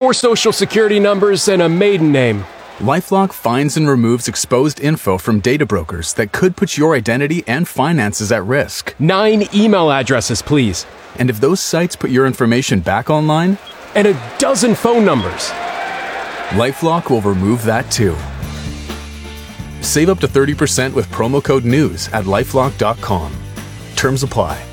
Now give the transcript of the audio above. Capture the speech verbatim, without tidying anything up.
four social security numbers, and a maiden name. LifeLock finds and removes exposed info from data brokers that could put your identity and finances at risk. Nine email addresses, please. And if those sites put your information back online? And a dozen phone numbers. LifeLock will remove that too. Save up to thirty percent with promo code NEWS at lifelock dot com. Terms apply.